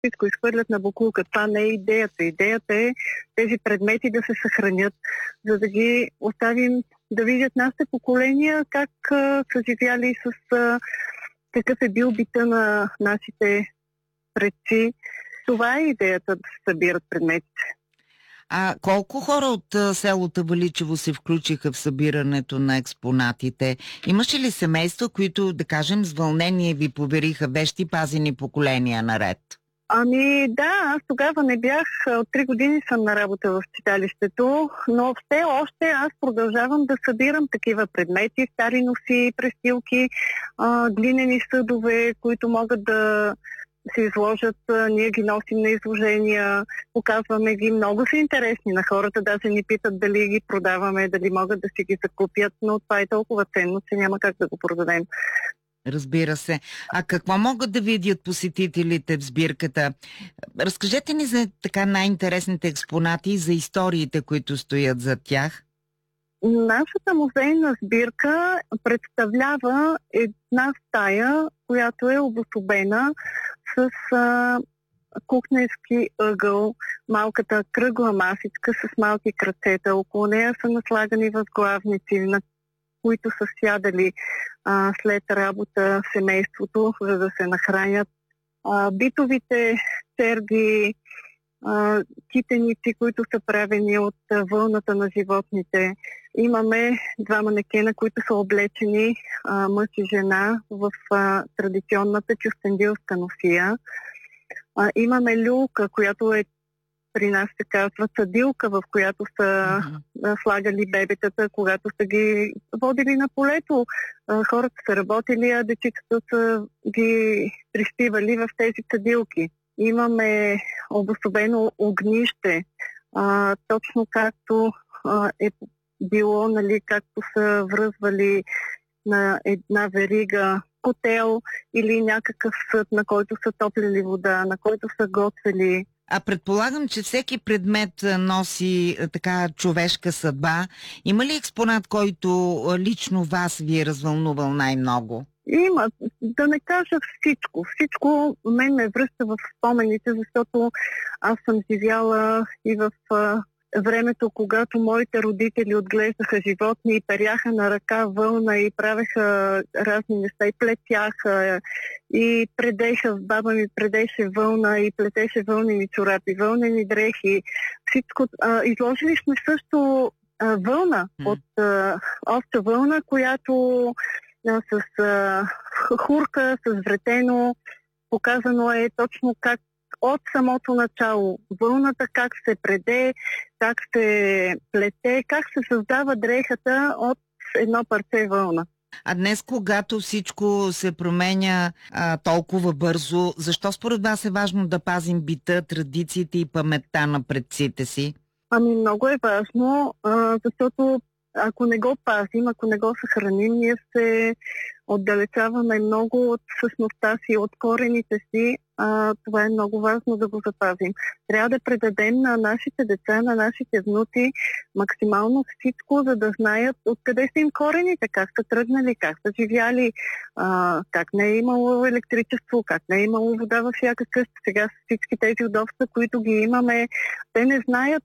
всичко изхвърлят на боклука. Това не е идеята. Идеята е тези предмети да се съхранят, за да ги оставим да видят нашите поколения как са живяли с какъв е бил бита на нашите предци. Това е идеята да се събират предметите. А колко хора от село Табаличево се включиха в събирането на експонатите? Имаше ли семейства, които, да кажем, с вълнение ви повериха вещи, пазени поколения наред? Ами да, аз тогава не бях, от 3 години съм на работа в читалището, но все още аз продължавам да събирам такива предмети, стари носи, престилки, глинени съдове, които могат да се изложат, ние ги носим на изложения, показваме ги, много са интересни на хората, даже ни питат дали ги продаваме, дали могат да си ги закупят, но това е толкова ценно, че няма как да го продадем. Разбира се. А какво могат да видят посетителите в сбирката? Разкажете ни за така най-интересните експонати и за историите, които стоят зад тях. Нашата музейна сбирка представлява една стая, която е обособена с кухненски ъгъл, малката кръгла масичка с малки кръцета. Около нея са наслагани възглавници, на които са сядали след работа семейството, за да се нахранят. Битовите черги, китеници, които са правени от вълната на животните. Имаме 2 манекена, които са облечени мъж и жена в традиционната кюстендилска носия. Имаме люлка, която е при нас се казва съдилка, в която са слагали бебетата, когато са ги водили на полето. Хората са работили, а дечицата са ги приспивали в тези съдилки. Имаме обособено огнище, точно както е било, нали, както са връзвали на една верига котел или някакъв съд, на който са топлили вода, на който са готвили. А предполагам, че всеки предмет носи така човешка съдба. Има ли експонат, който лично вас ви е развълнувал най-много? Има. Да не кажа всичко. Всичко мен ме връща в спомените, защото аз съм живяла и в времето, когато моите родители отглеждаха животни и перяха на ръка вълна и правеха разни неща и плетяха и предеха, баба ми предеше вълна и плетеше вълнени чорапи, вълнени дрехи. Всичко. Изложили сме също вълна от овча вълна, която с хурка, с вретено. Показано е точно как от самото начало вълната, как се преде, как се плете, как се създава дрехата от едно парче вълна. А днес, когато всичко се променя толкова бързо, защо според вас е важно да пазим бита, традициите и паметта на предците си? Ами много е важно, защото ако не го пазим, ако не го съхраним, ние се отдалечаваме много от същността си, от корените си. Това е много важно да го запазим. Трябва да предадем на нашите деца, на нашите внуци максимално всичко, за да знаят откъде са им корените, как са тръгнали, как са живяли, как не е имало електричество, как не е имало вода във всяка къща. Сега с всички тези удобства, които ги имаме, те не знаят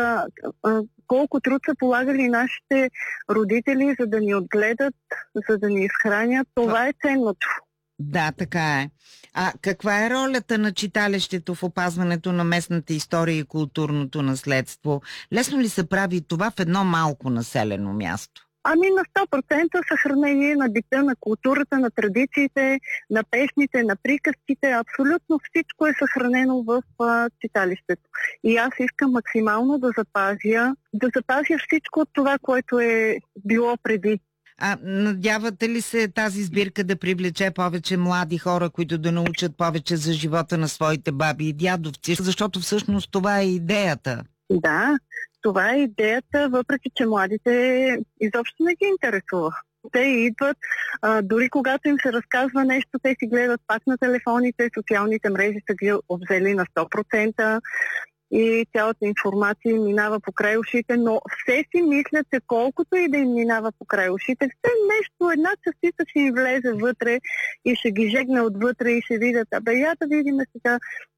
колко труд са полагали нашите родители, за да ни отгледат, за да ни изхранят. Това е ценното. Да, така е. А каква е ролята на читалището в опазването на местната история и културното наследство? Лесно ли се прави това в едно малко населено място? Ами на 100% съхранение на бита, на културата, на традициите, на песните, на приказките. Абсолютно всичко е съхранено в читалището. И аз искам максимално да запазя всичко от това, което е било преди. А надявате ли се тази сбирка да привлече повече млади хора, които да научат повече за живота на своите баби и дядовци? Защото всъщност това е идеята. Да, това е идеята, въпреки че младите изобщо не ги интересува. Те идват, дори когато им се разказва нещо, те си гледат пак на телефоните, социалните мрежи са ги обзели на 100%. И цялата информация минава покрай ушите, но все си мислят, че колкото и да им минава покрай ушите, все нещо, една частица ще им влезе вътре и ще ги жегне отвътре и ще видят, я да видим сега